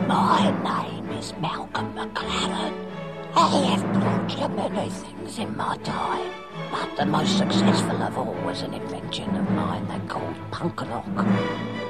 My name is Malcolm McLaren. I have brought you many things in my time, but the most successful of all was an invention of mine they called punk rock.